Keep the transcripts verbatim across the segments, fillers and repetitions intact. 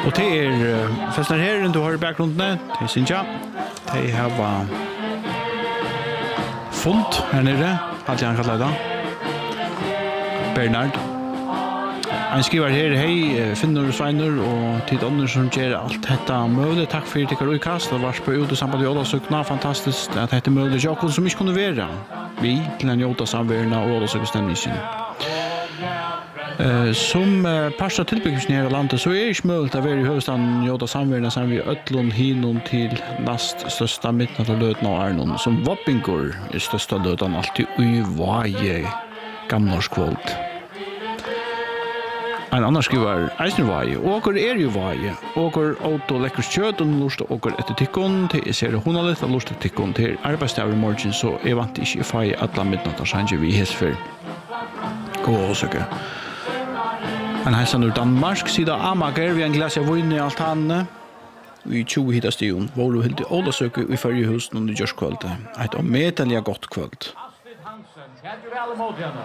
Och det är festen här du har i bakgrunden till Sinja. De har font här nere, allt jag kallar det. Bernard. Han skriver her, hei, Finnur og Sveinur og tid andre som gjør alt dette mulig. Takk for at dere utkast. Det var på Jota samband i Ålesøkna. Fantastisk at dette er mulig. Jakob som ikke kunne være. Vi til en Jota samverden og Ålesøkestemningen. Uh, som uh, parst av tilbyggelsen her i landet, så er det ikke mulig å være i høvestaden Jota samverden sammen vi Øtlund hinon til nast største midten av løten av Arnon. Som Voppingur er største løten alltid i vaje gamnorskvold. En annan skriver, eisner vaje, åker er jo vaje, åker auto lekkers kjøt, og lust åker etter tikkun, til jeg ser hun har litt av lust etter tikkun, til arbeidsdager i morgen, så jeg vant ikke i fai atla midnatt av sanje vi hesfer. Gå og søke. En heisan ur Danmark, sida Amager, vi har en glas av vinn i altanene, vi tjue hita stion, vålu hildi åla søke i fyrje hus under gjørskvölde, et omedelig godt kvöld. Astrid Hansen, kjent du vel mot henne?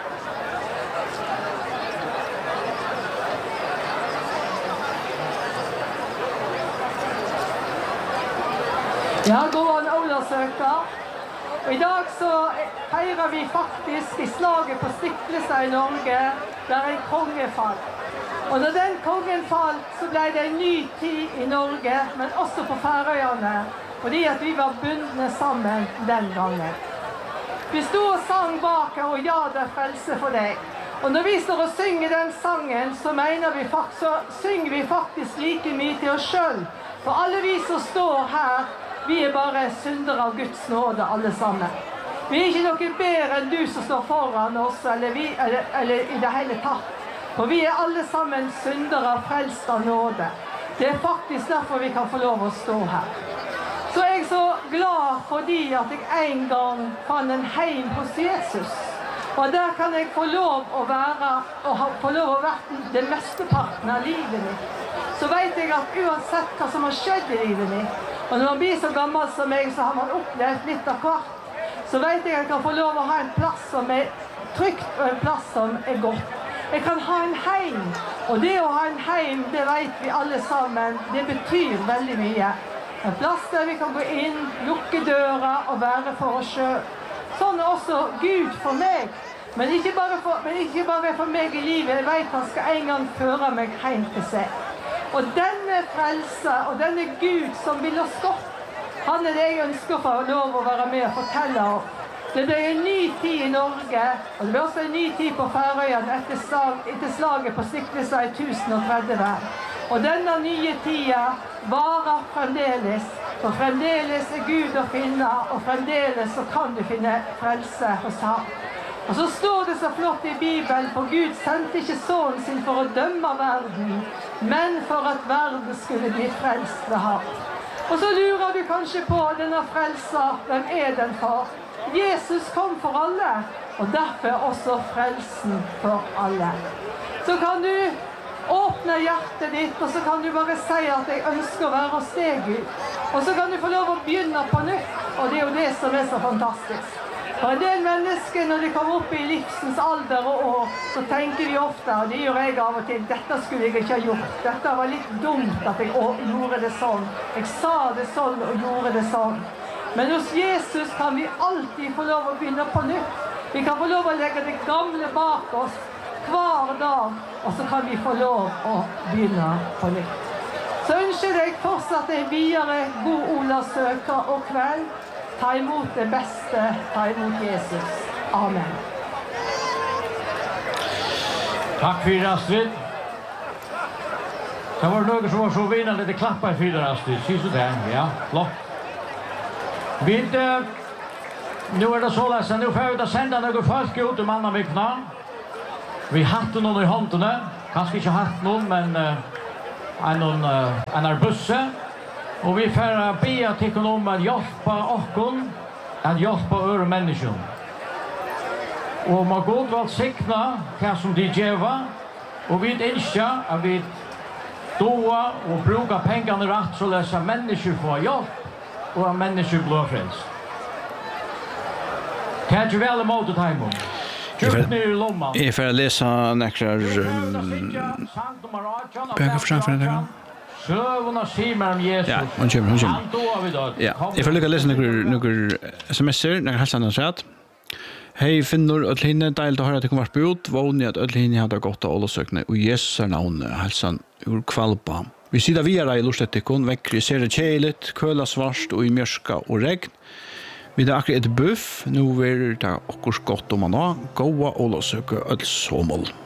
Ja, gå an Ålesøka. Og i dag så feirer vi faktisk i slaget på Stiklestad i Norge, der en konge falt. Og når den kongen falt, så ble det en ny tid i Norge, men også på Færøyene, fordi at vi var bundne sammen den gangen. Vi stod og sang bak her, og ja, det er frelse for deg. Og når vi står og synger den sangen, så, mener vi, så synger vi faktisk like mye til oss selv. For alle vi som står her, vi er bare syndere av Guds nåde, alle sammen. Vi er ikke noe bedre enn du som står foran oss, eller, vi, eller, eller i det hele tatt. For vi er alle sammen syndere av frelst av nåde. Det er faktisk derfor vi kan få lov å stå her. Så er jeg så glad fordi at jeg en gang fann en heim hos Jesus. Og der kan jeg få lov å være, og ha, få lov å være det mesteparten av livet mitt. Så vet jeg at uansett hva som har skjedd i livet mitt, og når man blir så gammel som meg, så har man opplevd litt av hvert, så vet jeg at jeg kan få lov å ha en plass som er trygt og en plass som er godt. Jeg kan ha en heim, og det å ha en heim, det vet vi alle sammen, det betyr veldig mye. En plass der vi kan gå inn, lukke døra og være for oss selv. Sånn er også Gud for meg, men ikke bare for, men ikke bare for meg i livet. Jeg vet han skal en gang føre meg hjem til seg. Og denne frelse, og denne Gud som vil oss godt, han er det jeg ønsker for å lov å være med og fortelle om. Det ble en ny tid i Norge, og det ble også en ny tid på Færøyene etter, slag, etter slaget på Stiklestad i tusen og tretti. Og denne nye tida varer fremdeles, for fremdeles er Gud å finne, og fremdeles så kan du finne frelse hos ham. Og så står det så flott i Bibelen, for Gud sendte ikke sånn sin for å dømme verden, men for at verden skulle bli frelst ved ham. Og så lurer du kanskje på denne frelser, hvem er den for? Jesus kom for alle, og derfor også frelsen for alle. Så kan du åpne hjertet ditt, og så kan du bare si at jeg ønsker å være hos deg, Gud. Og så kan du få lov å begynne på nytt, og det er jo det som er så fantastisk. For en del mennesker, når de kommer opp i livsens alder og år, så tenker de ofte, og det gjør jeg av og til, dette skulle jeg ikke ha gjort. Dette var litt dumt at jeg gjorde det sånn. Jeg sa det sånn og gjorde det sånn. Men hos Jesus kan vi alltid få lov å begynne på nytt. Vi kan få lov å legge det gamle bak oss hver dag, og så kan vi få lov å begynne på nytt. Så ønsker jeg fortsatt en videre god Ålesøka og kveld. Ta imot det beste, ta imot Jesus. Amen. Takk for det, Astrid. Det var noen som var så vinnende til klappa i fyra, Astrid. Sier så det, ja, flott. Vi ikke, nå er det så lesen, nå får vi da sende noen folk ut i mannavikna. Vi har hatt noen i håndene, kanskje ikke hatt noen, men uh, en, uh, en er busse. Og vi får be til om å hjelpe oss, å hjelpe øre mennesker. Og må godt velsikne hva som de gjør, og vi ønsker at vi doa og bruker pengene rett, så løser mennesker får hjelp, og at mennesker blir frelst. Hva er ikke vel i måte, Taimon? Jeg får lese nekrar bøker for samfunnet. Søvuna simer om Jesus. Ja, hon kommer, hon kommer. Han då vi då. Ja, jag får lycka läsa några några sms'er, några hälsningar så att hej Finnor och Linne, deilt att höra att det kommer vart ut. Vånigt att Linne hade gått och sökne och Jesus namn hälsan ur Kvalpa. Vi sitter vidare i Lorstettikon, veckri ser det kjeligt, köla svart och i mörska och regn. Vi har akkurat ett buff, nu är det också gott om man har goa och söka öll somol.